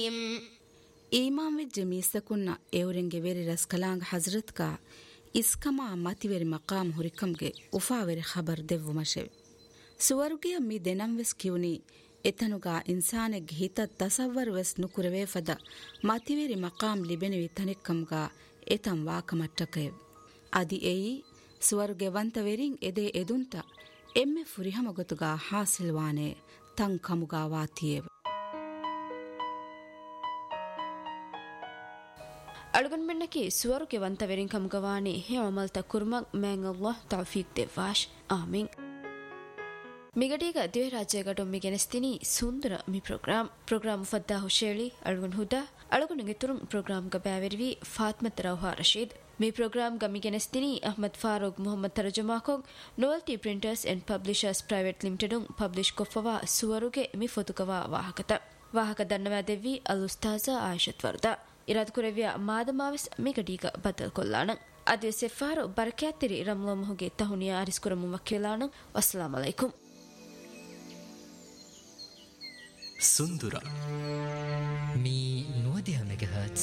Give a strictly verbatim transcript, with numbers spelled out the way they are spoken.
ಈಮಾಂ ವೆಜ್ಜೆ ಮೀಸಕುನ್ನ ಎವರೆಂಗೆ very ರಸ್ಕಲಾಂಗ Hazrat ಕಾ ಇಸ್ಕಮಾ ಮತಿವೆರಿ ಮಕಾಂ ಹುರಿಕಂಗೆ ಉಫಾವೆರಿ ಖಬರ್ ದೆವ್ವು ಮಶೆವೆ ಸುವರ್ಗೆಯ ಮಿ ದೆನಂವೆಸ್ ಕಿಯುನಿ ಎತನುಗಾ ಇನ್ಸಾನೆಗ್ ಹಿತ ತಸವ್ವರ್ ವೆಸ್ ನುಕುರವೇ ಫದ ಮತಿವೆರಿ ಮಕಾಂ ಲಿಬೆನೆವಿ ತನಿಕ್ಕಂಗಾ ಎತಂ ವಾಕಮಟ್ಟಕಯೆ ಅದಿ ಎಯಿ ಸುವರ್ಗೆ ವಂತವೆರಿಂ ಎದೆ ಎದುಂತ ಎಮ್ಮೆ ಫುರಿಹಮಗೊತುಗಾ ಹಾಸಿಲ್ವಾನೆ ತಂ ಕಮುಗಾ ವಾತಿಯೇವ ಅಳುಗನ್ ಮೆನ್ನಕಿ ಸುವರುಗೆ ವಂತವೆರಿಂ ಕಮುಗವಾನಿ ಹೆ ಅಮಲ್ತ ಕುರ್ಮಗ್ ಮ್ಯಾಂಗ್ ಅಲ್ಲಾಹ್ ತೌಫೀಕ್ ದೆವಾಶ್ ಆಮೀನ್ ಮಿಗಡಿಗ ದಿವೆ ರಾಜ್ಯಗಡು ಮಿಗೆನೆಸ್ತಿನಿ ಸುಂದರ ಮಿ ಪ್ರೋಗ್ರಾಮ್ ಪ್ರೋಗ್ರಾಮ್ ಫದ್ದಾ ಹುಶೇಳಿ ಅಳುಗನ್ ಹುದಾ ಅಳುಗನ್ಗೆ ತುರುಂ ಪ್ರೋಗ್ರಾಮ್ ಗ ಬ್ಯಾವೆರಿವಿ ಫಾತ್ಮತ್ ರೌಹಾ ರಶೀದ್ ಮಿ ಪ್ರೋಗ್ರಾಮ್ ಗ ಮಿಗೆನೆಸ್ತಿನಿ Ahmed Farooq Mohammed ತರ್ಜುಮಾಕೊಗ್ novelty printers and publishers private limited publish ಕೊಫವಾ ಸುವರುಗೆ ಮಿ ಫೊತುಕವಾ ವಾಹಕತ ವಾಹಕ ದನ್ನವಾ ದೆವ್ವಿ ಅಲ್ ಉಸ್ತಾಜ ಆಯಿಷತ್ ವರ್ದಾ ಇರಾದ್ ಕುರೆವಿಯ ಮಾದಮಾವಿಸ್ ಮಿಗಡಿಗ ಬದಲ್ ಕೊಲ್ಲಾಣ ಅದೇ ಸೆಫಾರು ಬರಕ್ಯಾತಿರಿ ರಮ್ಲೋ ಮೊಹಗೆ ತಹುನಿಯ ಅರಿಸ್ಕುರಮು ವಕೀಲಾಣ ಅಸ್ಸಲಾಮು ಅಲೈಕುಂ ಸುಂದರ ಮೀ ನುವದಿಯ ಮೆಗಾಹರ್ಟ್ಸ್